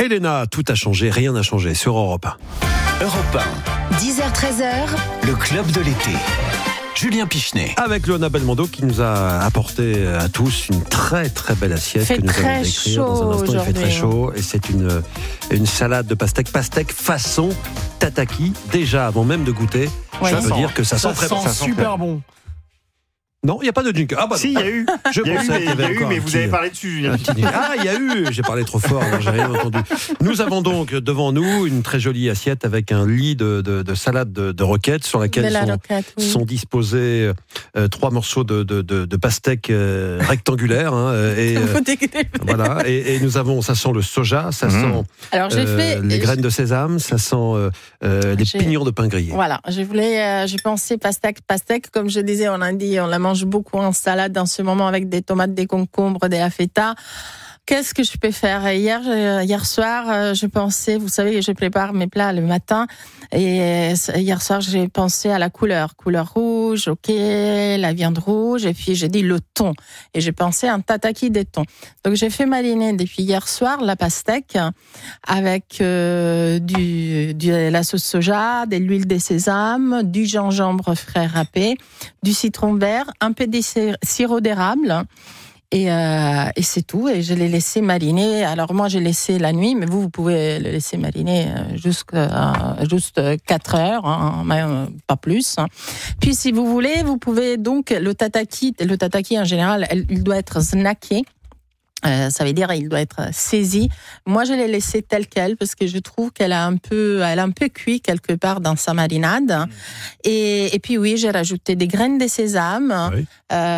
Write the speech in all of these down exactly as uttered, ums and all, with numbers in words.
Elena, tout a changé, rien n'a changé sur Europe un. Europe un. dix heures treize heures. Le club de l'été. Julien Pichenet. Avec Léona Belmondo qui nous a apporté à tous une très très belle assiette fait que nous très allons décrire dans un instant. Il fait très chaud et c'est une, une salade de pastèque, pastèque façon tataki. Déjà avant même de goûter, Ouais. je Ça veux sent- dire que ça, Ça sent très sent bon. super bon. Non, il n'y a pas de jingle. Ah bah Si, il y a eu. Je Il y a eu, pensais mais, qu'il y il y a avait eu, encore mais un vous petit- avez parlé dessus, Julien. Un petit jingle. Ah, il y a eu, j'ai parlé trop fort, alors j'ai rien entendu. Nous avons donc devant nous une très jolie assiette avec un lit de, de, de salade de, de roquettes sur laquelle De la sont, roquette, oui. sont disposés euh, trois morceaux de, de, de, de pastèque euh, rectangulaires. Hein, euh, et, euh, Faut dégueuler. voilà, et, et nous avons, ça sent le soja, ça Mmh. sent Alors j'ai euh, fait les graines de sésame, ça sent euh, euh, les J'ai- pignons de pain grillé. Voilà, je voulais, euh, j'ai pensé pastèque, pastèque, comme je disais, on a dit, on la mange beaucoup en salade en ce moment avec des tomates, des concombres, des feta. Qu'est-ce que je peux faire? Hier, je- hier soir, euh, je pensais, vous savez, je prépare mes plats le matin, et euh, hier soir, j'ai pensé à la couleur, couleur rouge, ok, la viande rouge, et puis j'ai dit le thon, et j'ai pensé à un tataki de thon. Donc j'ai fait mariner depuis hier soir la pastèque avec euh, du, du la sauce soja, de l'huile de sésame, du gingembre frais râpé, du citron vert, un peu de sir- sirop d'érable. Et, euh, et c'est tout. Et je l'ai laissé mariner. Alors moi, j'ai laissé la nuit, mais vous, vous pouvez le laisser mariner jusqu'à juste quatre heures, hein, mais euh, pas plus. Puis si vous voulez, vous pouvez donc le tataki. Le tataki en général, elle- il doit être snacké. Euh, ça veut dire il doit être saisi. Moi, je l'ai laissé tel quel parce que je trouve qu'elle a un peu, elle a un peu cuit quelque part dans sa marinade. Mmh. Et, et puis oui, j'ai rajouté des graines de sésame Oui.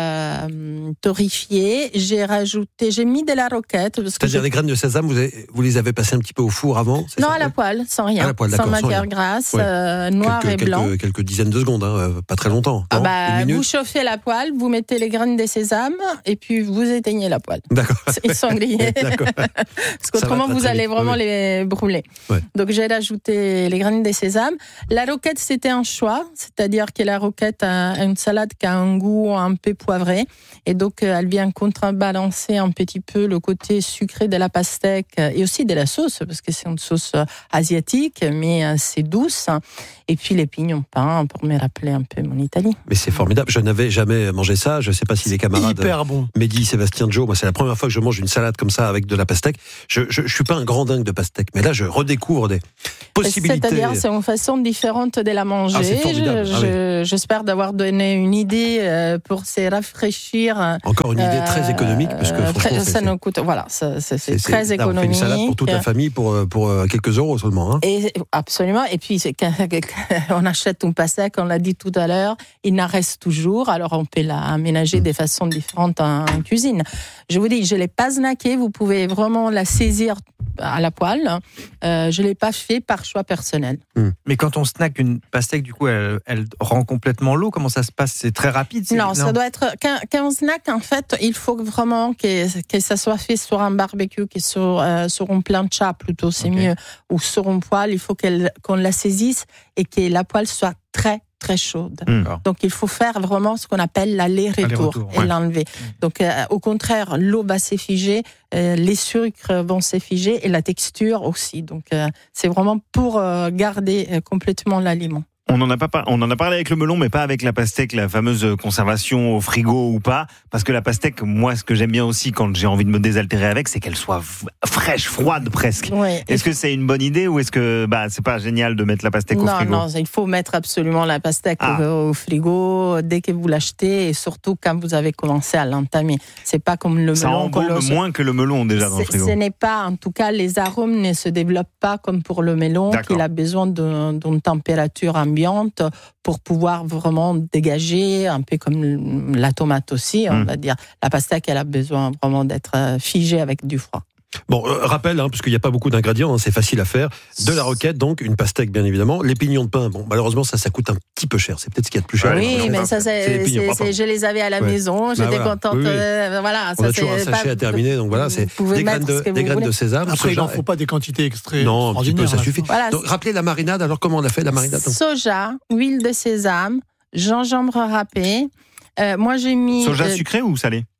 euh, torréfiées. J'ai rajouté, j'ai mis de la roquette parce que C'est-à-dire je- les graines de sésame, vous, avez- vous les avez passées un petit peu au four avant, c'est non ça à la poêle, sans rien, À la poêle, sans d'accord, sans matière rien. grasse, Ouais. euh, noir quelques, et blanc. quelques, quelques dizaines de secondes, hein, euh, pas très longtemps. Ah non bah, Une minute vous chauffez la poêle, vous mettez les graines de sésame et puis vous éteignez la poêle. D'accord. Ils sont grillés. D'accord. Parce qu'autrement, très, vous très allez vite, vraiment oui. les brûler. Ouais. Donc, j'ai rajouté les graines de sésame. La roquette, c'était un choix. C'est-à-dire que la roquette a une salade qui a un goût un peu poivré. Et donc, elle vient contrebalancer un petit peu le côté sucré de la pastèque et aussi de la sauce, parce que c'est une sauce asiatique, mais c'est douce. Et puis, les pignons pains pour me rappeler un peu mon Italie. Mais c'est formidable. Je n'avais jamais mangé ça. Je ne sais pas si les camarades Hyper bon. Mehdi, Sébastien, Joe, moi c'est la première fois que je mange une salade comme ça avec de la pastèque. Je je, je suis pas un grand dingue de pastèque, mais là je redécouvre des possibilités. C'est-à-dire, c'est une façon différente de la manger. Ah, c'est formidable. Je- Ah oui. je- J'espère d'avoir donné une idée euh, pour se rafraîchir. Encore une idée très Euh, économique parce que euh, franchement très- c'est, ça c'est- nous coûte. Voilà, ça- ça- c'est c'est- très c'est- là, on fait économique. une salade pour toute la famille pour euh, pour euh, quelques euros seulement. Hein. Et absolument. Et puis, c'est quand on achète une pastèque, on l'a dit tout à l'heure, il en reste toujours. Alors, on peut l'aménager de façon différente en, en cuisine. Je vous dis, je l'ai pas snacké. Vous pouvez vraiment la saisir à la poêle. Euh, je l'ai pas fait par choix personnel. Mais quand on snack une pastèque, du coup, elle, elle rend complètement l'eau. Comment ça se passe? C'est très rapide? c'est- Non, ça doit être quand, quand on snack, en fait, il faut vraiment que que ça soit fait sur un barbecue, que sur euh, sur un plancha plutôt, c'est Ok. mieux, ou sur un poêle. Il faut qu'elle qu'on la saisisse et que la poêle soit très très chaude. D'accord. Donc il faut faire vraiment ce qu'on appelle l'aller-retour Aller-retour, et ouais. l'enlever. Donc euh, au contraire, l'eau va s'effiger, euh, les sucres vont s'effiger et la texture aussi. Donc euh, c'est vraiment pour euh, garder euh, complètement l'aliment. On en a pas, par- on en a parlé avec le melon, mais pas avec la pastèque, la fameuse conservation au frigo ou pas. Parce que la pastèque, moi, ce que j'aime bien aussi quand j'ai envie de me désaltérer avec, c'est qu'elle soit f- fraîche, froide presque. Oui. Est-ce que c'est une bonne idée ou est-ce que bah c'est pas génial de mettre la pastèque au Non, frigo? non, il faut mettre absolument la pastèque Ah. au, au frigo dès que vous l'achetez et surtout quand vous avez commencé à l'entamer. C'est pas comme le Ça melon. qu'on embaume le- moins que le melon déjà dans le C'est- frigo. Ce n'est pas, en tout cas, les arômes ne se développent pas comme pour le melon, D'accord. qu'il a besoin de- d'une température ambiante pour pouvoir vraiment dégager, un peu comme la tomate aussi, on Mm. va dire. La pastèque, elle a besoin vraiment d'être euh, figée avec du froid. Bon, euh, rappel, hein, parce qu'il n'y a pas beaucoup d'ingrédients, hein, c'est facile à faire. De la roquette, donc, une pastèque, bien évidemment. Les pignons de pain, bon, malheureusement, ça, ça coûte un petit peu cher. C'est peut-être ce qu'il y a de plus cher. Ouais, oui, non, mais pas- ça, c'est les c'est, pignons, c'est- pas- c'est- je les avais à la Ouais. maison, j'étais voilà. contente. Oui, oui. euh, voilà, On ça, a toujours un c'est sachet pas- à terminer, donc voilà, c'est Vous pouvez des graines mettre de, ce que des vous graines voulez. de sésame. Après, il soja. n'en faut pas des quantités extrêmes. Non, un petit peu, ça extraordinaires, suffit. Voilà. Donc, rappelez la marinade, alors comment on a fait la marinade? Soja, huile de sésame, gingembre râpé. Euh, moi, j'ai mis. Soja euh, sucré ou salé?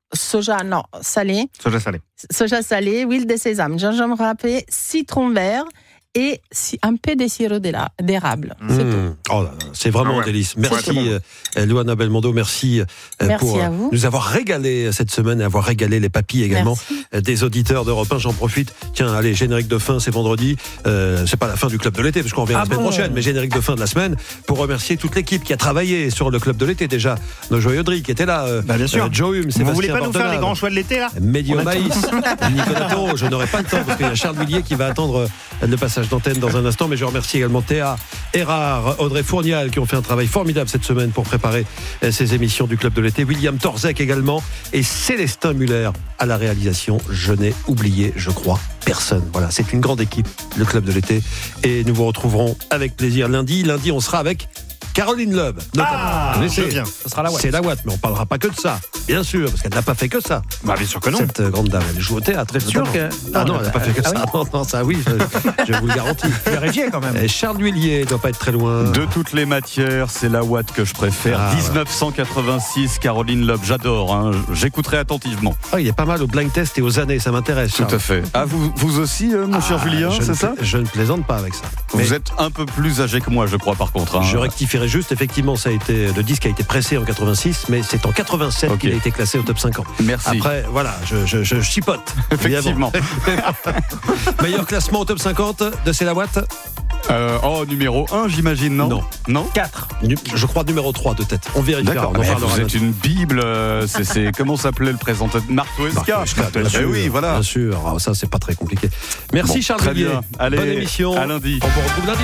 soja, non, salé. Soja salé. Soja salé, huile de sésame, gingembre râpé, citron vert et un peu de sirop d'érable. C'est mmh. tout. Oh là là, c'est vraiment ah ouais. un délice. Merci, ouais, euh, Luana Belmondo. Merci, euh, merci pour à vous. nous avoir régalé cette semaine et avoir régalé les papilles également merci. des auditeurs d'Europe un. J'en profite. Tiens, allez, générique de fin, c'est vendredi. Euh, c'est pas la fin du Club de l'été, parce qu'on revient ah la semaine bon prochaine, mais générique de fin de la semaine pour remercier toute l'équipe qui a travaillé sur le Club de l'été. Déjà, nos joyeuseries qui étaient là. Euh, bah, bien sûr. Euh, Joe Hume, Sébastien Vous voulez pas nous faire Bordenave, les grands choix de l'été, là? Médio Maïs, Nicolas Taureau. Je n'aurai pas le temps parce qu'il y a Charles Villiers qui va attendre le passage d'antenne dans un instant. Mais je remercie également Théa Erard, Audrey Fournial qui ont fait un travail formidable cette semaine pour préparer ces émissions du Club de l'été. William Torzek également et Célestin Muller à la réalisation. Je n'ai oublié, je crois, personne. Voilà, c'est une grande équipe, le Club de l'été. Et nous vous retrouverons avec plaisir lundi. Lundi, on sera avec Caroline Loeb. Ah, vous connaissez, je viens. Ce sera la Watt. C'est la Watt, mais on parlera pas que de ça, bien sûr, parce qu'elle n'a pas fait que ça. Bah, bien sûr que non. Cette grande dame, elle joue au théâtre. Sûr que... Ah non, elle n'a pas fait que ah ça. Oui. Non, non, ça oui, je, je vous le garantis. Vérifiez quand même. Et Charles Huillier doit pas être très loin. De toutes les matières, c'est la Watt que je préfère. Ah, dix-neuf cent quatre-vingt-six, Caroline Loeb, j'adore. Hein. J'écouterai attentivement. Oh, il est pas mal au blind test et aux années, ça m'intéresse. Tout Charles. à fait. Ah, vous, vous aussi, euh, mon Ah, cher Julien, je c'est ne ça pla- Je ne plaisante pas avec ça. Vous Mais êtes un peu plus âgé que moi, je crois, par contre. Hein. je rectifierai juste, effectivement, ça a été, le disque a été pressé en quatre-vingt-six, mais c'est en quatre-vingt-sept Ok. qu'il a été classé au top cinquante. Merci. Après, voilà, je, je, je chipote. Effectivement. Meilleur classement au top cinquante de C'est la Watt. Euh, oh, numéro un, j'imagine, non? Non. Non quatre. Nu- Je crois numéro trois de tête. On vérifiera, D'accord, on en mais parlera. vous êtes une bible. euh, C'est, c'est comment s'appelait le présentateur? Marc Toesca. Toesca, bien Eh sûr, oui, voilà. Bien sûr, ah, ça c'est pas très compliqué. Merci Bon, Charles très Villiers. bien. Allez, Bonne émission. à lundi. On vous retrouve lundi.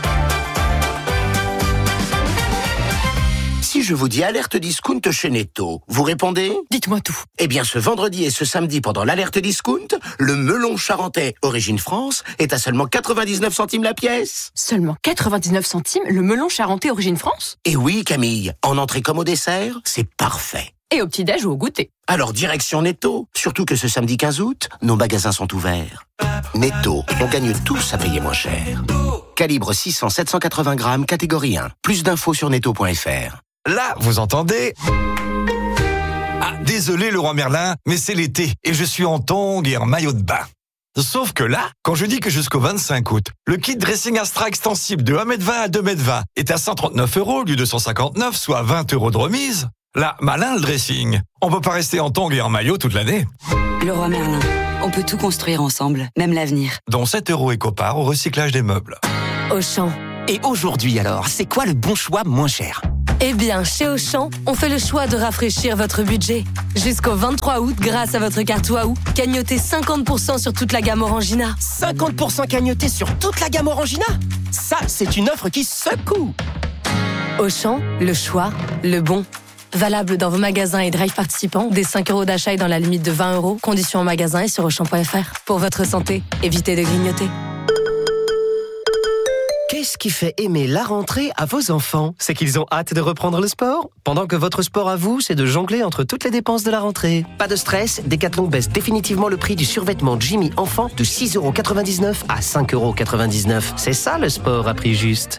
Si je vous dis alerte discount chez Netto, vous répondez? Dites-moi tout. Eh bien, ce vendredi et ce samedi, pendant l'alerte discount, le melon charentais Origine France est à seulement quatre-vingt-dix-neuf centimes la pièce. Seulement quatre-vingt-dix-neuf centimes le melon charentais Origine France? Et oui, Camille, en entrée comme au dessert, c'est parfait. Et au petit-déj ou au goûter? Alors, direction Netto, surtout que ce samedi quinze août, nos magasins sont ouverts. Netto, on gagne tous à payer moins cher. Calibre six cents à sept cent quatre-vingts grammes, catégorie un. Plus d'infos sur netto point f r. Là, vous entendez? Ah, désolé Leroy Merlin, mais c'est l'été et je suis en tongs et en maillot de bain. Sauf que là, quand je dis que jusqu'au vingt-cinq août, le kit dressing Astra extensible de un mètre vingt à deux mètres vingt est à cent trente-neuf euros au lieu de cent cinquante-neuf, soit vingt euros de remise, là, malin le dressing. On peut pas rester en tongs et en maillot toute l'année. Leroy Merlin, on peut tout construire ensemble, même l'avenir. Dont sept euros éco-part au recyclage des meubles. Auchan. Et aujourd'hui alors, c'est quoi le bon choix moins cher? Eh bien, chez Auchan, on fait le choix de rafraîchir votre budget. Jusqu'au vingt-trois août, grâce à votre carte Waouh, cagnotez cinquante pour cent sur toute la gamme Orangina. cinquante pour cent cagnoté sur toute la gamme Orangina? Ça, c'est une offre qui secoue. Auchan, le choix, le bon. Valable dans vos magasins et drive participants, des cinq euros d'achat et dans la limite de vingt euros. Conditions en magasin et sur auchan point f r. Pour votre santé, évitez de grignoter. Qu'est-ce qui fait aimer la rentrée à vos enfants? C'est qu'ils ont hâte de reprendre le sport? Pendant que votre sport à vous, c'est de jongler entre toutes les dépenses de la rentrée. Pas de stress, Decathlon baisse définitivement le prix du survêtement Jimmy enfant de six euros quatre-vingt-dix-neuf à cinq euros quatre-vingt-dix-neuf. C'est ça le sport à prix juste.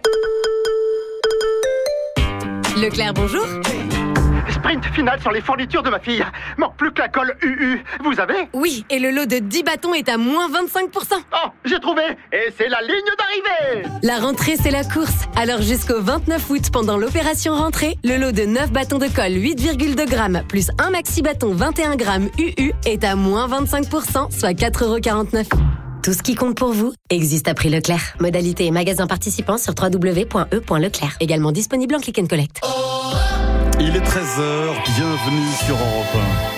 Leclerc, bonjour. Sprint final sur les fournitures de ma fille. Manque plus que la colle U U. Vous avez? Oui, et le lot de dix bâtons est à moins vingt-cinq pour cent. Oh, j'ai trouvé. Et c'est la ligne d'arrivée. La rentrée, c'est la course. Alors jusqu'au vingt-neuf août, pendant l'opération rentrée, le lot de neuf bâtons de colle huit virgule deux grammes plus un maxi bâton vingt et un grammes U U est à moins vingt-cinq pour cent, soit quatre euros quarante-neuf. Tout ce qui compte pour vous existe à prix Leclerc. Modalité et magasin participants sur w w w point e point leclerc. Également disponible en click and collect. Il est treize heures, bienvenue sur Europe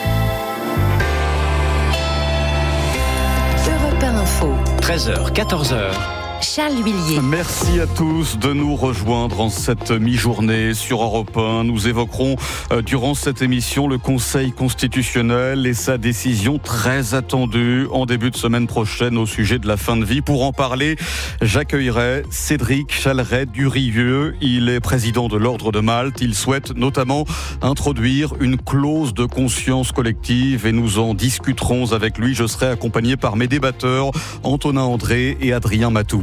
un. Europe un Info. treize heures, quatorze heures. Charles Huillier. Merci à tous de nous rejoindre en cette mi-journée sur Europe un. Nous évoquerons euh, durant cette émission le Conseil constitutionnel et sa décision très attendue en début de semaine prochaine au sujet de la fin de vie. Pour en parler, j'accueillerai Cédric Chaleret-Durieux. Il est président de l'Ordre de Malte. Il souhaite notamment introduire une clause de conscience collective et nous en discuterons avec lui. Je serai accompagné par mes débatteurs Antonin André et Adrien Matou.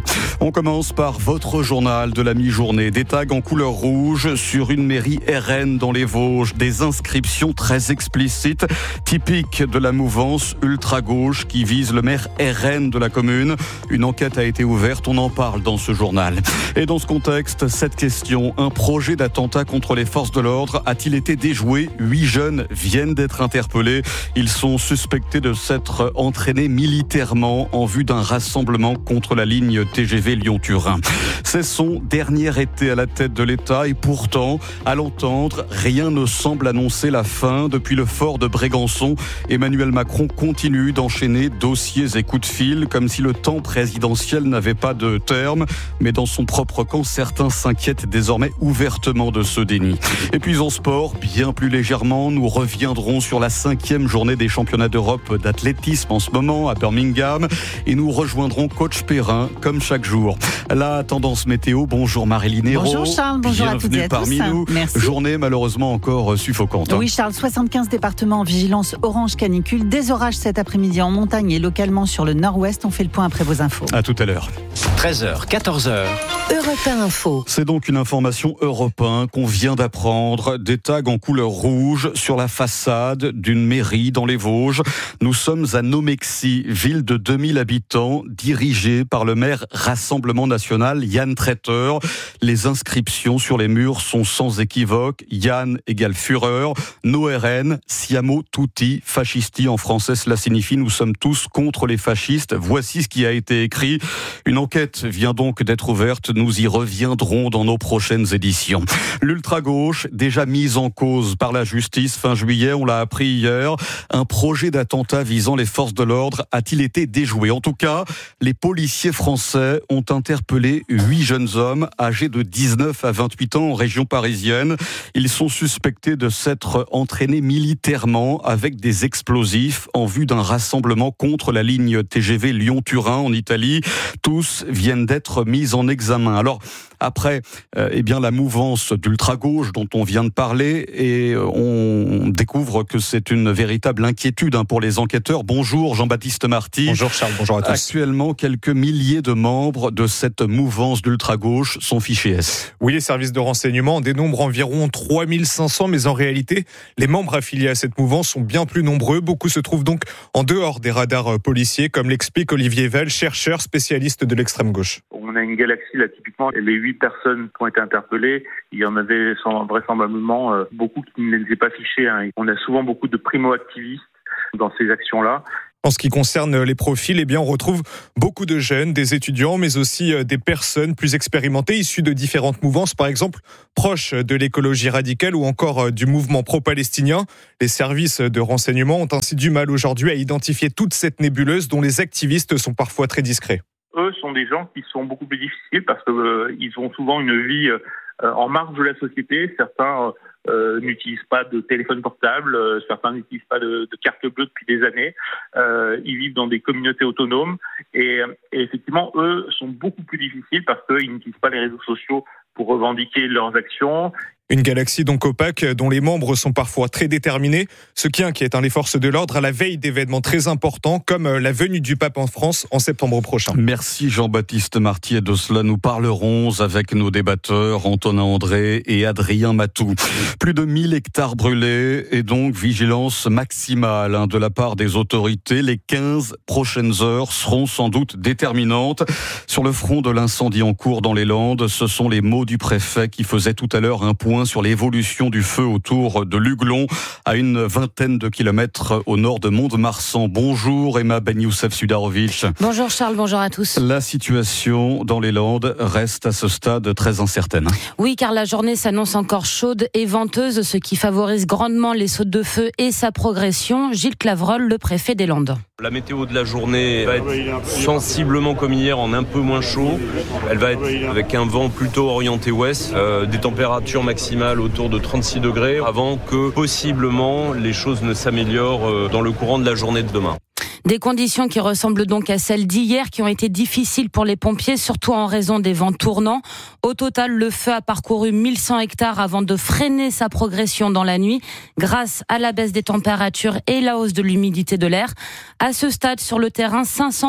On commence par votre journal de la mi-journée. Des tags en couleur rouge sur une mairie R N dans les Vosges. Des inscriptions très explicites, typiques de la mouvance ultra-gauche qui vise le maire R N de la commune. Une enquête a été ouverte, on en parle dans ce journal. Et dans ce contexte, cette question, un projet d'attentat contre les forces de l'ordre a-t-il été déjoué ? Huit jeunes viennent d'être interpellés. Ils sont suspectés de s'être entraînés militairement en vue d'un rassemblement contre la ligne T G V Lyon-Turin. C'est son dernier été à la tête de l'État et pourtant, à l'entendre, rien ne semble annoncer la fin. Depuis le fort de Brégançon, Emmanuel Macron continue d'enchaîner dossiers et coups de fil comme si le temps présidentiel n'avait pas de terme. Mais dans son propre camp, certains s'inquiètent désormais ouvertement de ce déni. Et puis en sport, bien plus légèrement, nous reviendrons sur la cinquième journée des championnats d'Europe d'athlétisme en ce moment à Birmingham et nous rejoindrons coach Perrin comme chaque jour. La tendance météo, bonjour Marie-Line Hérault. Bonjour Charles, bonjour à toutes et à tous. Bienvenue parmi nous. Merci. Journée malheureusement encore suffocante. Oui Charles, soixante-quinze départements en vigilance orange canicule, des orages cet après-midi en montagne et localement sur le nord-ouest. On fait le point après vos infos. À tout à l'heure. treize heures, quatorze heures. Europe un Info. C'est donc une information Europe un qu'on vient d'apprendre. Des tags en couleur rouge sur la façade d'une mairie dans les Vosges. Nous sommes à Nomexy, ville de deux mille habitants, dirigée par le maire Rassemblement National, Yann Traiteur. Les inscriptions sur les murs sont sans équivoque. Yann égale fureur. No R N, siamo tutti, fascisti en français, cela signifie nous sommes tous contre les fascistes. Voici ce qui a été écrit. Une enquête vient donc d'être ouverte. Nous y reviendrons dans nos prochaines éditions. L'ultra-gauche, déjà mise en cause par la justice fin juillet, on l'a appris hier. Un projet d'attentat visant les forces de l'ordre a-t-il été déjoué ? En tout cas, les policiers français ont interpellé huit jeunes hommes âgés de dix-neuf à vingt-huit ans en région parisienne. Ils sont suspectés de s'être entraînés militairement avec des explosifs en vue d'un rassemblement contre la ligne T G V Lyon-Turin en Italie. Tous viennent d'être mis en examen. Alors, après euh, eh bien, la mouvance d'ultra-gauche dont on vient de parler, et on découvre que c'est une véritable inquiétude hein, pour les enquêteurs. Bonjour Jean-Baptiste Marty. Bonjour Charles, bonjour à tous. Actuellement, quelques milliers de membres de cette mouvance d'ultra-gauche sont fichés S. Oui, les services de renseignement dénombrent environ trois mille cinq cents, mais en réalité, les membres affiliés à cette mouvance sont bien plus nombreux. Beaucoup se trouvent donc en dehors des radars policiers, comme l'explique Olivier Vell, chercheur spécialiste de l'extrême gauche. On a une galaxie là, typiquement, les huit personnes qui ont été interpellées, il y en avait vraisemblablement euh, beaucoup qui ne les étaient pas fichés. Hein. On a souvent beaucoup de primo-activistes dans ces actions-là. En ce qui concerne les profils, eh bien, on retrouve beaucoup de jeunes, des étudiants, mais aussi des personnes plus expérimentées, issues de différentes mouvances, par exemple, proches de l'écologie radicale ou encore du mouvement pro-palestinien. Les services de renseignement ont ainsi du mal aujourd'hui à identifier toute cette nébuleuse dont les activistes sont parfois très discrets. Eux sont des gens qui sont beaucoup plus difficiles parce qu'ils euh, ont souvent une vie euh, en marge de la société. Certains euh, n'utilisent pas de téléphone portable, euh, certains n'utilisent pas de, de carte bleue depuis des années. Euh, ils vivent dans des communautés autonomes et, et effectivement, eux sont beaucoup plus difficiles parce qu'ils n'utilisent pas les réseaux sociaux pour revendiquer leurs actions. Une galaxie donc opaque dont les membres sont parfois très déterminés, ce qui inquiète hein, les forces de l'ordre à la veille d'événements très importants comme la venue du pape en France en septembre prochain. Merci Jean-Baptiste Marty, et de cela nous parlerons avec nos débatteurs Antonin André et Adrien Matou. Plus de mille hectares brûlés et donc vigilance maximale hein, de la part des autorités. Les quinze prochaines heures seront sans doute déterminantes. Sur le front de l'incendie en cours dans les Landes, ce sont les mots du préfet qui faisait tout à l'heure un point sur l'évolution du feu autour de Luglon, à une vingtaine de kilomètres au nord de Mont-de-Marsan. Bonjour Emma Ben Youssef Sudarovic. Bonjour Charles, bonjour à tous. La situation dans les Landes reste à ce stade très incertaine. Oui, car la journée s'annonce encore chaude et venteuse, ce qui favorise grandement les sautes de feu et sa progression. Gilles Clavreul, le préfet des Landes. La météo de la journée va être sensiblement comme hier, en un peu moins chaud. Elle va être avec un vent plutôt orienté ouest, euh, des températures maximales autour de trente-six degrés, avant que possiblement les choses ne s'améliorent euh, dans le courant de la journée de demain. Des conditions qui ressemblent donc à celles d'hier, qui ont été difficiles pour les pompiers, surtout en raison des vents tournants. Au total, le feu a parcouru mille cent hectares avant de freiner sa progression dans la nuit, grâce à la baisse des températures et la hausse de l'humidité de l'air. À ce stade, sur le terrain, cinq cents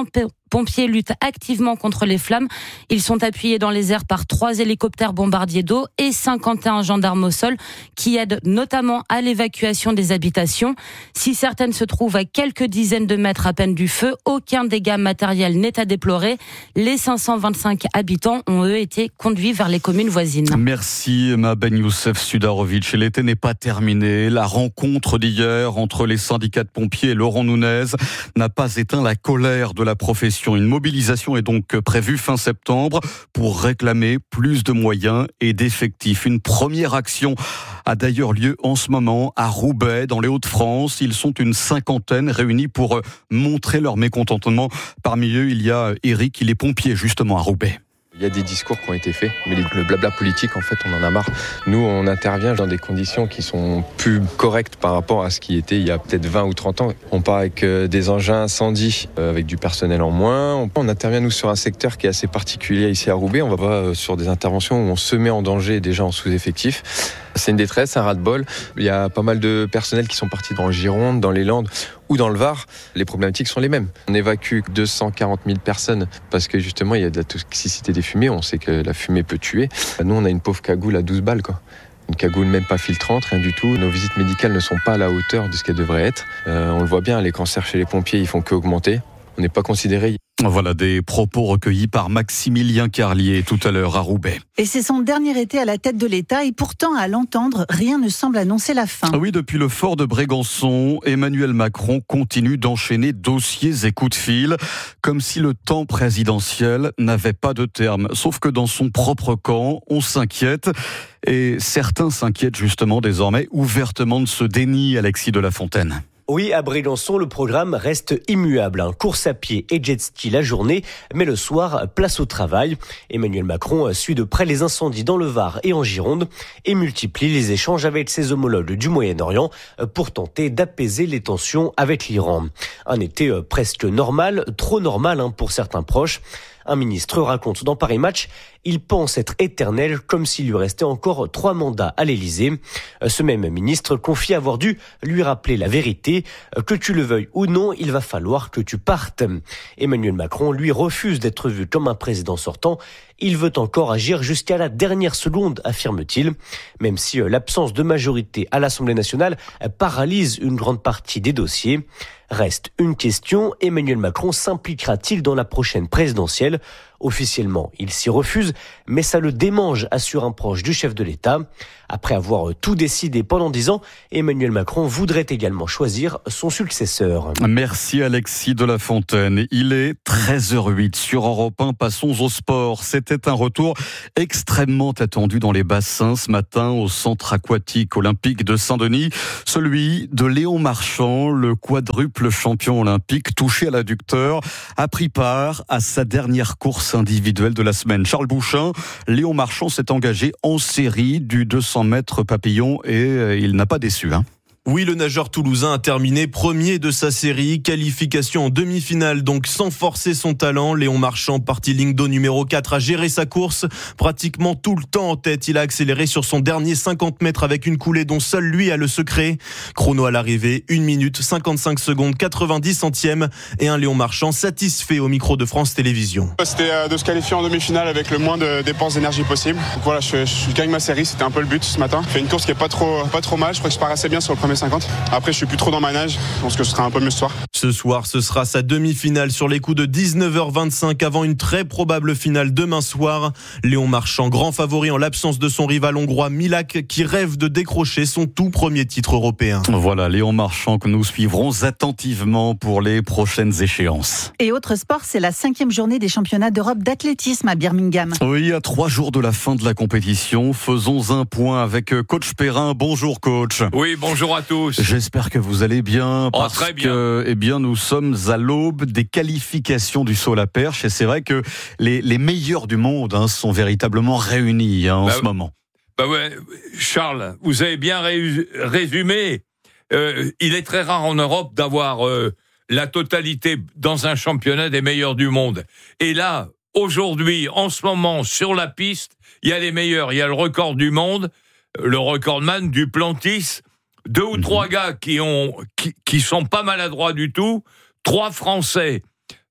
pompiers luttent activement contre les flammes. Ils sont appuyés dans les airs par trois hélicoptères bombardiers d'eau et cinquante et un gendarmes au sol qui aident notamment à l'évacuation des habitations. Si certaines se trouvent à quelques dizaines de mètres à peine du feu, aucun dégât matériel n'est à déplorer. Les cinq cent vingt-cinq habitants ont eux été conduits vers les communes voisines. Merci Emma Ben Youssef Sudarovic. L'été n'est pas terminé. La rencontre d'hier entre les syndicats de pompiers et Laurent Nunez n'a pas éteint la colère de la profession. Une mobilisation est donc prévue fin septembre pour réclamer plus de moyens et d'effectifs. Une première action a d'ailleurs lieu en ce moment à Roubaix, dans les Hauts-de-France. Ils sont une cinquantaine réunis pour montrer leur mécontentement. Parmi eux, il y a Eric, il est pompier justement à Roubaix. Il y a des discours qui ont été faits, mais le blabla politique, en fait, on en a marre. Nous, on intervient dans des conditions qui sont plus correctes par rapport à ce qui était il y a peut-être vingt ou trente ans. On part avec des engins incendie, avec du personnel en moins. On intervient, nous, sur un secteur qui est assez particulier ici à Roubaix. On va pas sur des interventions où on se met en danger déjà en sous-effectif. C'est une détresse, un ras-de-bol. Il y a pas mal de personnels qui sont partis dans le Gironde, dans les Landes ou dans le Var. Les problématiques sont les mêmes. On évacue deux cent quarante mille personnes parce que justement, il y a de la toxicité des fumées. On sait que la fumée peut tuer. Nous, on a une pauvre cagoule à douze balles, quoi. Une cagoule même pas filtrante, rien du tout. Nos visites médicales ne sont pas à la hauteur de ce qu'elles devraient être. Euh, on le voit bien, les cancers chez les pompiers, ils font qu'augmenter. On n'est pas considéré. Voilà des propos recueillis par Maximilien Carlier tout à l'heure à Roubaix. Et c'est son dernier été à la tête de l'État et pourtant, à l'entendre, rien ne semble annoncer la fin. Oui, depuis le fort de Brégançon, Emmanuel Macron continue d'enchaîner dossiers et coups de fil, comme si le temps présidentiel n'avait pas de terme. Sauf que dans son propre camp, on s'inquiète. Et certains s'inquiètent justement désormais ouvertement de ce déni, Alexis de la Fontaine. Oui, à Brégançon, le programme reste immuable. Hein. Course à pied et jet ski la journée, mais le soir, place au travail. Emmanuel Macron suit de près les incendies dans le Var et en Gironde et multiplie les échanges avec ses homologues du Moyen-Orient pour tenter d'apaiser les tensions avec l'Iran. Un été presque normal, trop normal hein, pour certains proches. Un ministre raconte dans Paris Match, il pense être éternel comme s'il lui restait encore trois mandats à l'Élysée. Ce même ministre confie avoir dû lui rappeler la vérité, que tu le veuilles ou non, il va falloir que tu partes. Emmanuel Macron, lui, refuse d'être vu comme un président sortant. Il veut encore agir jusqu'à la dernière seconde, affirme-t-il. Même si l'absence de majorité à l'Assemblée nationale paralyse une grande partie des dossiers. Reste une question, Emmanuel Macron s'impliquera-t-il dans la prochaine présidentielle ? Officiellement, il s'y refuse, mais ça le démange, assure un proche du chef de l'État. Après avoir tout décidé pendant dix ans, Emmanuel Macron voudrait également choisir son successeur. Merci Alexis de la Fontaine. Il est treize heures huit sur Europe un. Passons au sport. C'était un retour extrêmement attendu dans les bassins ce matin au centre aquatique olympique de Saint-Denis. Celui de Léon Marchand, le quadruple champion olympique touché à l'adducteur, a pris part à sa dernière course individuelle de la semaine. Charles Bouchin, Léon Marchand s'est engagé en série du deux cents mètres papillon et il n'a pas déçu. Hein. Oui, le nageur toulousain a terminé premier de sa série. Qualification en demi-finale, donc sans forcer son talent. Léon Marchand, parti ligne d'eau numéro quatre, a géré sa course pratiquement tout le temps en tête. Il a accéléré sur son dernier cinquante mètres avec une coulée dont seul lui a le secret. Chrono à l'arrivée, une minute, cinquante-cinq secondes, quatre-vingt-dix centièmes et un Léon Marchand satisfait au micro de France Télévisions. C'était de se qualifier en demi-finale avec le moins de dépenses d'énergie possible. Donc voilà, je, je gagne ma série, c'était un peu le but ce matin. Je fais une course qui est pas trop, pas trop mal, je crois que je pars assez bien sur le premier cinquante. Après, je suis plus trop dans ma nage. Je pense que ce sera un peu mieux ce soir. Ce soir, ce sera sa demi-finale sur les coups de dix-neuf heures vingt-cinq avant une très probable finale demain soir. Léon Marchand, grand favori en l'absence de son rival hongrois Milak, qui rêve de décrocher son tout premier titre européen. Voilà, Léon Marchand que nous suivrons attentivement pour les prochaines échéances. Et autre sport, c'est la cinquième journée des championnats d'Europe d'athlétisme à Birmingham. Oui, à trois jours de la fin de la compétition, faisons un point avec coach Perrin. Bonjour coach. Oui, bonjour à tous. J'espère que vous allez bien, oh, parce très bien. que eh bien, nous sommes à l'aube des qualifications du saut à la perche, et c'est vrai que les, les meilleurs du monde hein, sont véritablement réunis hein, en bah, ce moment. Bah ouais, Charles, vous avez bien ré- résumé. Euh, il est très rare en Europe d'avoir euh, la totalité dans un championnat des meilleurs du monde. Et là, aujourd'hui, en ce moment, sur la piste, il y a les meilleurs. Il y a le record du monde, le recordman Duplantis. Deux ou trois gars qui ont qui, qui sont pas maladroits du tout, trois Français,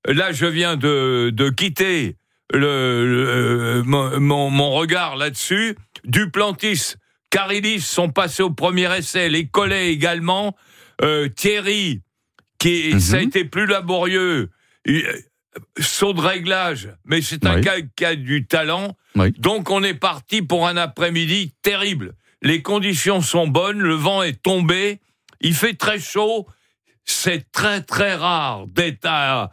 là, je viens de, de quitter le, le mon, mon regard là-dessus. Duplantis, Carilis sont passés au premier essai, les Collet également. Euh, Thierry, qui mm-hmm. ça a été plus laborieux, saut de réglage, mais c'est un oui. gars qui a du talent. Oui. Donc on est parti pour un après-midi terrible. Les conditions sont bonnes, le vent est tombé, il fait très chaud. C'est très très rare d'être à,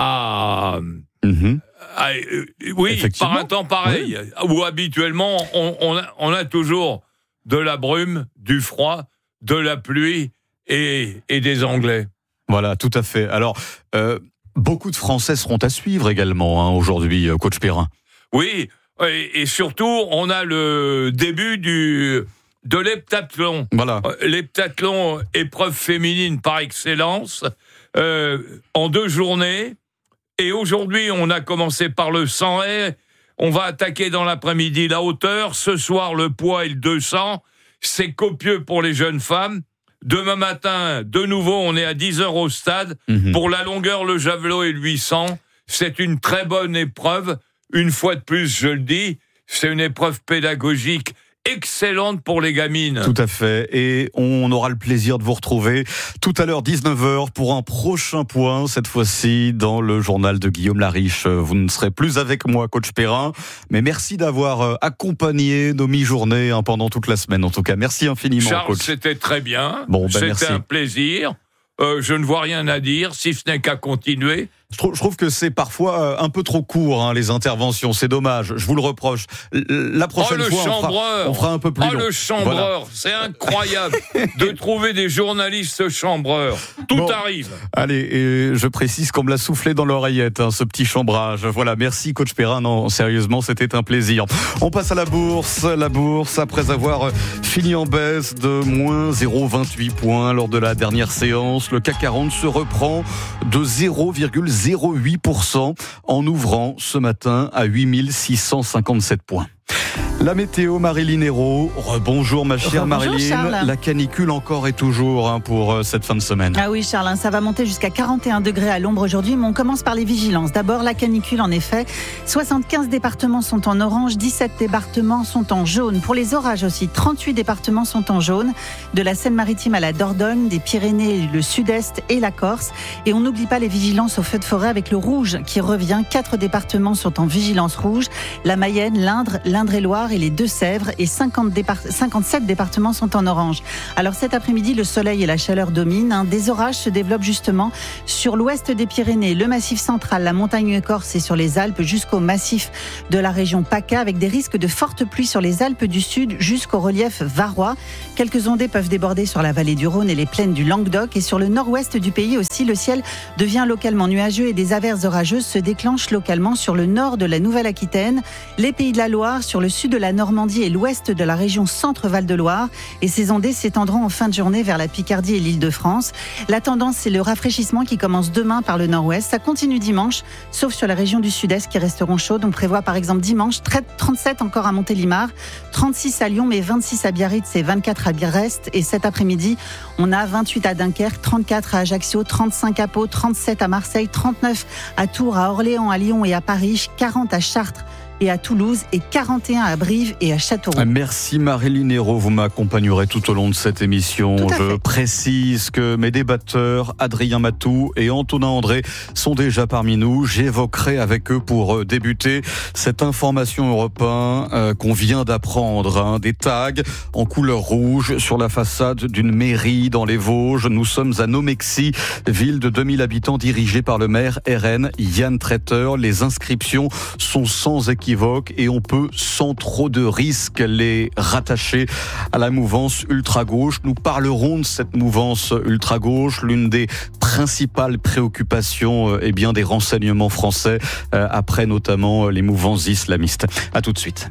à, mm-hmm. à euh, oui par un temps pareil oui. où habituellement on, on, a, on a toujours de la brume, du froid, de la pluie et, et des Anglais. Voilà, tout à fait. Alors, euh, beaucoup de Français seront à suivre également hein, aujourd'hui, coach Perrin. Oui, et, et surtout, on a le début du de l'heptathlon. Voilà. L'heptathlon, épreuve féminine par excellence, euh, en deux journées. Et aujourd'hui, on a commencé par le cent haies. On va attaquer dans l'après-midi la hauteur. Ce soir, le poids et le deux cents. C'est copieux pour les jeunes femmes. Demain matin, de nouveau, on est à dix heures au stade. Mmh. Pour la longueur, le javelot et le huit cents. C'est une très bonne épreuve. Une fois de plus, je le dis, c'est une épreuve pédagogique excellente pour les gamines. Tout à fait. Et on aura le plaisir de vous retrouver tout à l'heure, dix-neuf heures, pour un prochain point, cette fois-ci dans le journal de Guillaume Lariche. Vous ne serez plus avec moi, coach Perrin, mais merci d'avoir accompagné nos mi-journées hein, pendant toute la semaine. En tout cas, merci infiniment, Charles, coach. C'était très bien. Bon, ben, c'était merci. un plaisir. Euh, je ne vois rien à dire, si ce n'est qu'à continuer. Je trouve, je trouve que c'est parfois un peu trop court, hein, les interventions. C'est dommage. Je vous le reproche. La prochaine oh, fois, on fera, on fera un peu plus oh, long. le chambreur, voilà. C'est incroyable de trouver des journalistes chambreurs. Tout bon, arrive. Allez, et je précise qu'on me l'a soufflé dans l'oreillette, hein, ce petit chambrage. Voilà, merci coach Perrin. Non, sérieusement, c'était un plaisir. On passe à la bourse. La bourse, après avoir fini en baisse de moins zéro virgule vingt-huit points lors de la dernière séance, le C A C quarante se reprend de zéro virgule zéro huit pour cent en ouvrant ce matin à huit mille six cent cinquante-sept points. La météo, Marilyn Hérault. Rebonjour ma chère Rebonjour, Marilyn. Charles. La canicule encore et toujours hein, pour euh, cette fin de semaine. Ah oui Charles, ça va monter jusqu'à quarante et un degrés à l'ombre aujourd'hui, mais on commence par les vigilances. D'abord la canicule en effet. soixante-quinze départements sont en orange, dix-sept départements sont en jaune. Pour les orages aussi, trente-huit départements sont en jaune. De la Seine-Maritime à la Dordogne, des Pyrénées, le Sud-Est et la Corse. Et on n'oublie pas les vigilances au feu de forêt avec le rouge qui revient. Quatre départements sont en vigilance rouge. La Mayenne, l'Indre, l'Indre-et-Loire et les Deux-Sèvres et cinquante départ- cinquante-sept départements sont en orange. Alors cet après-midi, le soleil et la chaleur dominent. Hein. Des orages se développent justement sur l'ouest des Pyrénées, le massif central, la montagne corse et sur les Alpes jusqu'au massif de la région PACA avec des risques de fortes pluies sur les Alpes du Sud jusqu'au relief varois. Quelques ondées peuvent déborder sur la vallée du Rhône et les plaines du Languedoc et sur le nord-ouest du pays aussi, le ciel devient localement nuageux et des averses orageuses se déclenchent localement sur le nord de la Nouvelle-Aquitaine, les Pays de la Loire, sur le sud de la Normandie et l'ouest de la région Centre-Val de Loire. Et ces ondées s'étendront en fin de journée vers la Picardie et l'Île-de-France. La tendance, c'est le rafraîchissement qui commence demain par le nord-ouest. Ça continue dimanche, sauf sur la région du sud-est qui resteront chaudes. On prévoit par exemple dimanche trente-sept encore à Montélimar, trente-six à Lyon, mais vingt-six à Biarritz et vingt-quatre à Brest. Et cet après-midi, on a vingt-huit à Dunkerque, trente-quatre à Ajaccio, trente-cinq à Pau, trente-sept à Marseille, trente-neuf à Tours, à Orléans, à Lyon et à Paris, quarante à Chartres et à Toulouse et quarante et un à Brive et à Châteauroux. Merci Marilyn Hérault, vous m'accompagnerez tout au long de cette émission. Je fait. précise que mes débatteurs, Adrien Matou et Antonin André, sont déjà parmi nous. J'évoquerai avec eux pour débuter cette information Europe un euh, qu'on vient d'apprendre. Hein, des tags en couleur rouge sur la façade d'une mairie dans les Vosges. Nous sommes à Nomexy, ville de deux mille habitants dirigée par le maire R N Yann Traiteur. Les inscriptions sont sans équivoque et on peut sans trop de risques les rattacher à la mouvance ultra-gauche. Nous parlerons de cette mouvance ultra-gauche, l'une des principales préoccupations eh bien, des renseignements français euh, après notamment les mouvances islamistes. À tout de suite.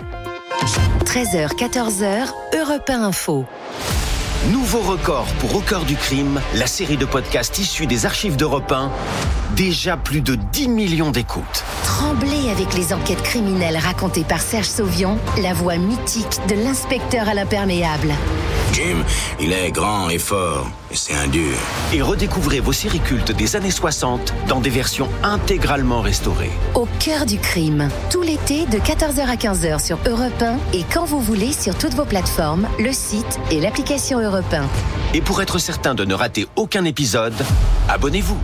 treize heures, quatorze heures, Europe un Info. Nouveau record pour Au cœur du crime, la série de podcasts issus des archives d'Europe un. Déjà plus de dix millions d'écoutes. Tremblez avec les enquêtes criminelles racontées par Serge Sauvion, la voix mythique de l'inspecteur à l'imperméable. Jim, il est grand et fort, et c'est un dur. Et redécouvrez vos séries cultes des années soixante dans des versions intégralement restaurées. Au cœur du crime, tout l'été de quatorze heures à quinze heures sur Europe un et quand vous voulez sur toutes vos plateformes, le site et l'application Europe un. Et pour être certain de ne rater aucun épisode, abonnez-vous.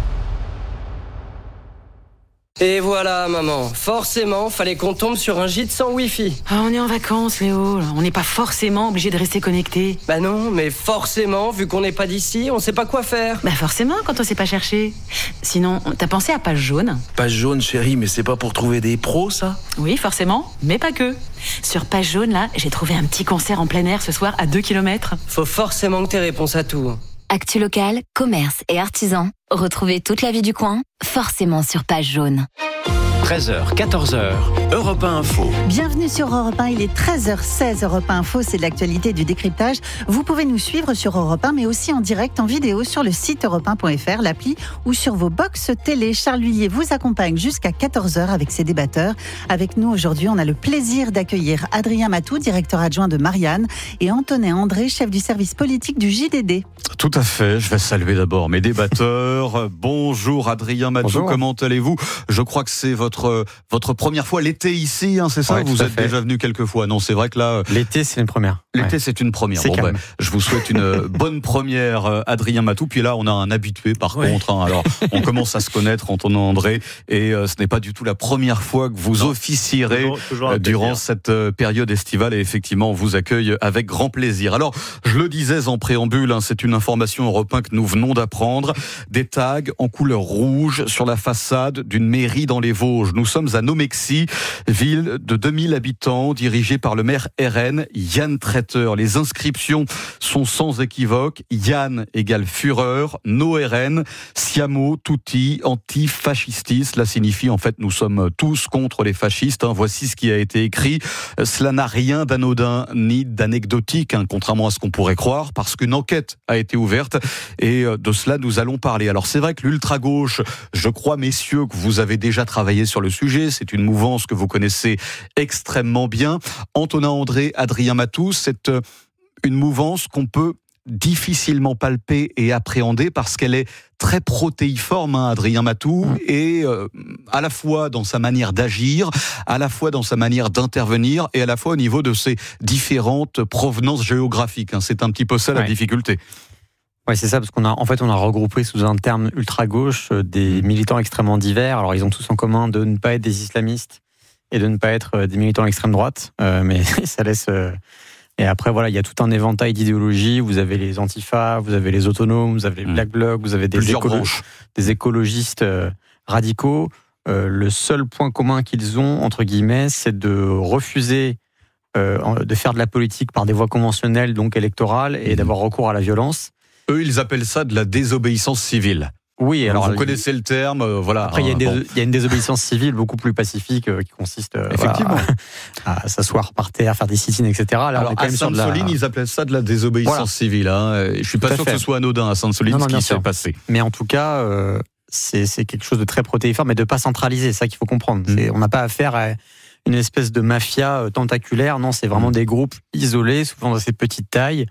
Et voilà, maman. Forcément, fallait qu'on tombe sur un gîte sans Wi-Fi. Ah, on est en vacances, Léo. On n'est pas forcément obligé de rester connecté. Bah non, mais forcément, vu qu'on n'est pas d'ici, on sait pas quoi faire. Bah forcément, quand on sait pas chercher. Sinon, t'as pensé à Page Jaune? Page Jaune, chérie, mais c'est pas pour trouver des pros, ça? Oui, forcément, mais pas que. Sur Page Jaune, là, j'ai trouvé un petit concert en plein air ce soir à deux kilomètres. Faut forcément que t'aies réponse à tout. Actu locale, commerce et artisans. Retrouvez toute la vie du coin, forcément sur Page Jaune. treize heures, quatorze heures, Europe un Info. Bienvenue sur Europe un, il est treize heures seize, Europe un Info, c'est de l'actualité du décryptage. Vous pouvez nous suivre sur Europe un, mais aussi en direct, en vidéo, sur le site europe un point f r, l'appli ou sur vos box télé. Charles Lhuillier vous accompagne jusqu'à quatorze heures avec ses débatteurs. Avec nous aujourd'hui, on a le plaisir d'accueillir Adrien Matou, directeur adjoint de Marianne, et Antonin André, chef du service politique du J D D. Tout à fait, je vais saluer d'abord mes débatteurs. Bonjour Adrien Matou, Bonjour. Comment allez-vous? Je crois que c'est votre, votre première fois l'été ici, hein, c'est ça? Ouais, vous êtes fait. déjà venu quelques fois. Non, c'est vrai que là... L'été, c'est une première. L'été, ouais. c'est une première. C'est Bon, calme. ben, je vous souhaite une bonne première, Adrien Matou. Puis là, on a un habitué par ouais. contre. Hein. Alors, on commence à se connaître, Antonin André, et euh, ce n'est pas du tout la première fois que vous non. officierez toujours, toujours euh, durant cette euh, période estivale. Et effectivement, on vous accueille avec grand plaisir. Alors, je le disais en préambule, hein, c'est une information Europe un que nous venons d'apprendre. Des tags en couleur rouge sur la façade d'une mairie dans les Vosges. Nous sommes à Nomexy, ville de deux mille habitants, dirigée par le maire R N, Yann Traiteur. Les inscriptions sont sans équivoque. Yann égale fureur, no R N, siamo, tutti, antifascistis. Cela signifie en fait nous sommes tous contre les fascistes. Hein. Voici ce qui a été écrit. Cela n'a rien d'anodin ni d'anecdotique, hein, contrairement à ce qu'on pourrait croire, parce qu'une enquête a été ouverte et de cela nous allons parler. Alors c'est vrai que l'ultra-gauche, je crois messieurs que vous avez déjà travaillé sur le sujet, c'est une mouvance que vous connaissez extrêmement bien. Antonin André, Adrien Matou, c'est une mouvance qu'on peut difficilement palper et appréhender parce qu'elle est très protéiforme, hein, Adrien Matou, mmh. et euh, à la fois dans sa manière d'agir, à la fois dans sa manière d'intervenir, et à la fois au niveau de ses différentes provenances géographiques. Hein. C'est un petit peu ça ouais. la difficulté. Oui, c'est ça, parce qu'on a, en fait, on a regroupé sous un terme ultra-gauche des militants extrêmement divers. Alors, ils ont tous en commun de ne pas être des islamistes et de ne pas être des militants extrême droite, euh, mais ça laisse... Euh... Et après, voilà, il y a tout un éventail d'idéologies. Vous avez les antifas, vous avez les autonomes, vous avez les black blocs, vous avez des, écolo- des écologistes euh, radicaux. Euh, le seul point commun qu'ils ont, entre guillemets, c'est de refuser euh, de faire de la politique par des voies conventionnelles, donc électorales, et mmh. d'avoir recours à la violence. Eux, ils appellent ça de la désobéissance civile. Oui, alors vous connaissez le terme, euh, voilà. Après, il y, bon. y a une désobéissance civile beaucoup plus pacifique euh, qui consiste euh, effectivement voilà, à, à s'asseoir par terre, faire des sit-ins, et cetera. Là, alors, on est quand à même sur de la... Sainte-Soline, ils appellent ça de la désobéissance voilà. civile. Hein. Je suis pas sûr que ce soit anodin à Sainte-Soline ce qui s'est passé. Mais en tout cas, euh, c'est, c'est quelque chose de très protéiforme, mais de pas centraliser. C'est ça qu'il faut comprendre. Mmh. C'est, on n'a pas affaire à une espèce de mafia tentaculaire. Non, c'est vraiment mmh. des groupes isolés, souvent dans ces petites tailles.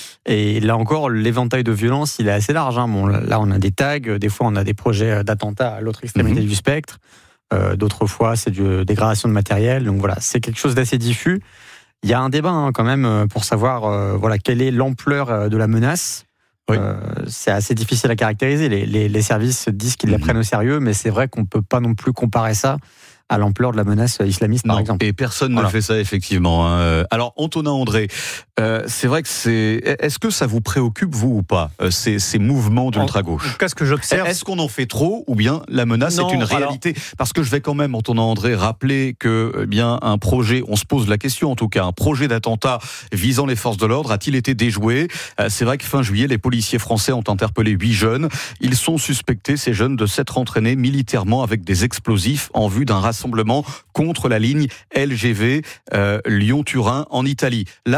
Et là encore, l'éventail de violence, il est assez large. Hein. Bon, là, on a des tags, des fois, on a des projets d'attentats à l'autre extrémité mmh. du spectre. Euh, d'autres fois, c'est de dégradation de matériel. Donc voilà, c'est quelque chose d'assez diffus. Il y a un débat hein, quand même pour savoir euh, voilà, quelle est l'ampleur de la menace. Oui. Euh, c'est assez difficile à caractériser. Les, les, les services disent qu'ils mmh. la prennent au sérieux, mais c'est vrai qu'on ne peut pas non plus comparer ça à l'ampleur de la menace islamiste, non, par exemple. Et personne voilà. ne fait ça, effectivement. Hein. Alors, Antonin André, euh, c'est vrai que c'est... Est-ce que ça vous préoccupe, vous, ou pas, ces, ces mouvements d'ultra-gauche? En tout cas, ce que j'observe... Est-ce qu'on en fait trop, ou bien la menace non, est une réalité? Alors... Parce que je vais quand même, Antonin André, rappeler que, eh bien, un projet, on se pose la question, en tout cas, un projet d'attentat visant les forces de l'ordre a-t-il été déjoué? euh, C'est vrai que fin juillet, les policiers français ont interpellé huit jeunes. Ils sont suspectés, ces jeunes, de s'être entraînés militairement avec des explosifs en vue d'un rassemblement rassemblement contre la ligne L G V euh, Lyon-Turin en Italie. Là, c'est pas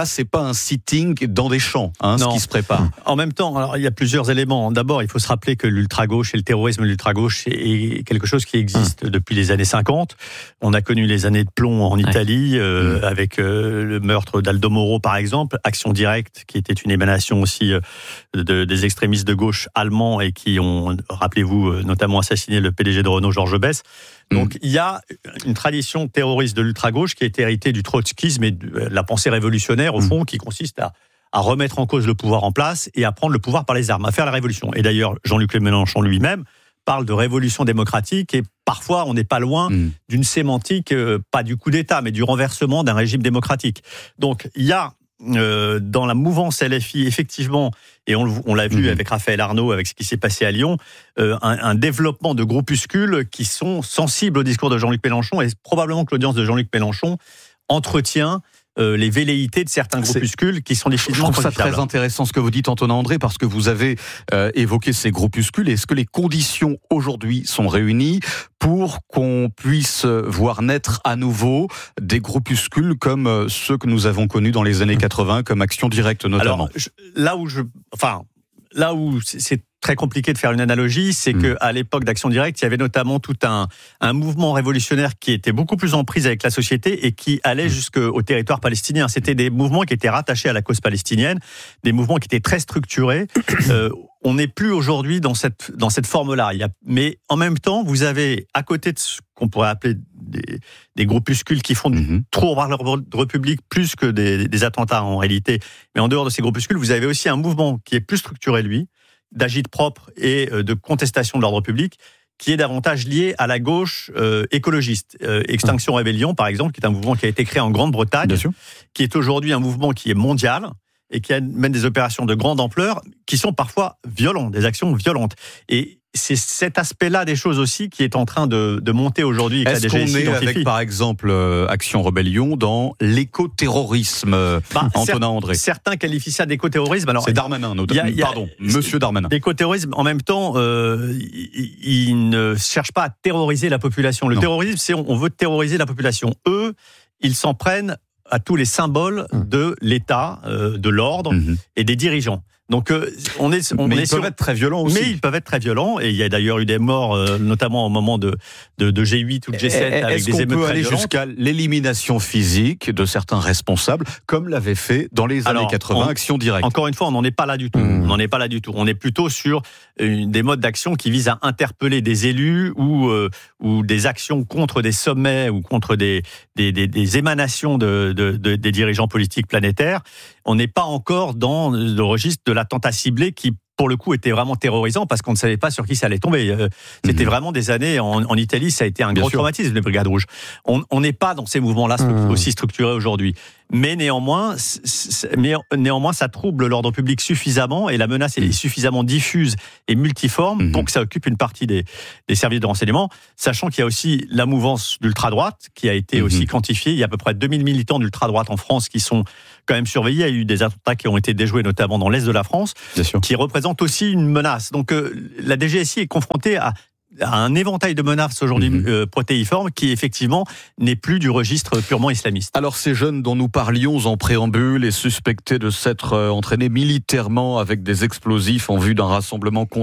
un sitting dans des champs, hein, ce qui se prépare. En même temps, alors, il y a plusieurs éléments. D'abord, il faut se rappeler que l'ultra-gauche et le terrorisme de l'ultra-gauche est quelque chose qui existe mmh. depuis les années cinquante. On a connu les années de plomb en Italie, ouais. euh, mmh. avec euh, le meurtre d'Aldo Moro, par exemple, Action Directe, qui était une émanation aussi euh, de, des extrémistes de gauche allemands et qui ont, rappelez-vous, euh, notamment assassiné le P D G de Renault, Georges Besse. Donc mmh. il y a une tradition terroriste de l'ultra-gauche qui a été héritée du trotskisme et de la pensée révolutionnaire, au fond, mmh. qui consiste à, à remettre en cause le pouvoir en place et à prendre le pouvoir par les armes, à faire la révolution. Et d'ailleurs, Jean-Luc Mélenchon lui-même parle de révolution démocratique et parfois on n'est pas loin mmh. d'une sémantique, euh, pas du coup d'État, mais du renversement d'un régime démocratique. Donc il y a Euh, dans la mouvance L F I, effectivement, et on, on l'a vu mmh. avec Raphaël Arnaud, avec ce qui s'est passé à Lyon, euh, un, un développement de groupuscules qui sont sensibles au discours de Jean-Luc Mélenchon, et probablement que l'audience de Jean-Luc Mélenchon entretient euh, les velléités de certains groupuscules C'est, qui sont difficilement Je trouve ça très intéressant ce que vous dites, Antonin André, parce que vous avez euh, évoqué ces groupuscules. Est-ce que les conditions aujourd'hui sont réunies pour qu'on puisse voir naître à nouveau des groupuscules comme ceux que nous avons connus dans les années quatre-vingts, comme Action Directe notamment? Alors, je, là où je, enfin, là où c'est très compliqué de faire une analogie, c'est mmh. qu'à l'époque d'Action Directe, il y avait notamment tout un, un mouvement révolutionnaire qui était beaucoup plus en prise avec la société et qui allait mmh. jusqu'au territoire palestinien. C'était des mouvements qui étaient rattachés à la cause palestinienne, des mouvements qui étaient très structurés. euh, on n'est plus aujourd'hui dans cette, dans cette forme-là. Il y a, mais en même temps, vous avez, à côté de ce qu'on pourrait appeler des, des groupuscules qui font mmh. trop voir l'ordre public plus que des, des attentats en réalité, mais en dehors de ces groupuscules, vous avez aussi un mouvement qui est plus structuré, lui, d'agite-propre et de contestation de l'ordre public, qui est davantage lié à la gauche euh, écologiste. Euh, Extinction Rébellion, par exemple, qui est un mouvement qui a été créé en Grande-Bretagne, qui est aujourd'hui un mouvement qui est mondial et qui mène des opérations de grande ampleur, qui sont parfois violentes, des actions violentes. Et c'est cet aspect-là des choses aussi qui est en train de, de monter aujourd'hui. Est-ce qu'on est identifie. Avec, par exemple, euh, Action Rébellion dans l'écoterrorisme, bah, Antonin André? Certains qualifient ça d'écoterrorisme. Alors, c'est Darmanin, notamment. Y a, y a, Pardon, Monsieur Darmanin. L'écoterrorisme, en même temps, euh, il, il ne cherche pas à terroriser la population. Le non. terrorisme, c'est on, on veut terroriser la population. Eux, ils s'en prennent à tous les symboles mmh. de l'État, euh, de l'ordre mmh. et des dirigeants. Donc euh, on est, on mais est ils sur... peuvent être très violents aussi. Mais ils peuvent être très violents et il y a d'ailleurs eu des morts, euh, notamment au moment de, de, de G huit ou de G sept, et, avec des émeutes très violentes. Est-ce qu'on peut aller jusqu'à l'élimination physique de certains responsables, comme l'avait fait dans les années Alors, quatre-vingts, on, Action Directe? Encore une fois, on n'en est pas là du tout. Mmh. On n'en est pas là du tout. On est plutôt sur une, des modes d'action qui visent à interpeller des élus ou, euh, ou des actions contre des sommets ou contre des, des, des, des émanations de, de, de, des dirigeants politiques planétaires. On n'est pas encore dans le registre de l'attentat ciblé qui, pour le coup, était vraiment terrorisant parce qu'on ne savait pas sur qui ça allait tomber. C'était mmh. vraiment des années, en, en Italie, ça a été un Bien gros sûr. traumatisme, les Brigades Rouges. On n'est pas dans ces mouvements-là mmh. aussi structurés aujourd'hui. Mais néanmoins, c'est, mais néanmoins, ça trouble l'ordre public suffisamment et la menace est suffisamment diffuse et multiforme mmh. pour que ça occupe une partie des, des services de renseignement, sachant qu'il y a aussi la mouvance d'ultra-droite qui a été mmh. aussi quantifiée. Il y a à peu près deux mille militants d'ultra-droite en France qui sont quand même surveillés. Il y a eu des attentats qui ont été déjoués, notamment dans l'Est de la France, qui représentent aussi une menace. Donc euh, la D G S I est confrontée à à un éventail de menaces aujourd'hui mmh. euh, protéiformes qui effectivement n'est plus du registre purement islamiste. Alors ces jeunes dont nous parlions en préambule et suspectés de s'être entraînés militairement avec des explosifs en vue d'un rassemblement contre